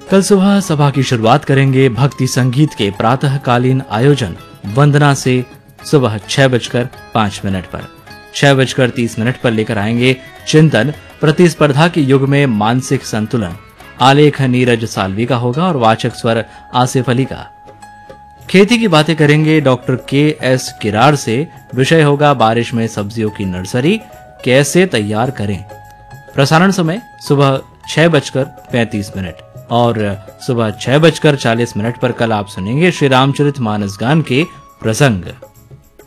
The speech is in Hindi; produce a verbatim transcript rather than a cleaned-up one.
कल सुबह सभा की शुरुआत करेंगे भक्ति संगीत के प्रातःकालीन आयोजन वंदना से सुबह छह बजकर पांच मिनट पर। छह बजकर तीस मिनट पर लेकर आएंगे चिंतन प्रतिस्पर्धा के युग में मानसिक संतुलन। आलेख नीरज सालवी का होगा और वाचक स्वर आसिफ अली का। खेती की बातें करेंगे डॉक्टर के एस किरार से। विषय होगा बारिश में सब्जियों की नर्सरी कैसे तैयार करें। प्रसारण समय सुबह छह बजकर पैंतीस मिनट और सुबह छह बजकर चालीस मिनट पर कल आप सुनेंगे श्री रामचरित मानस गान के प्रसंग।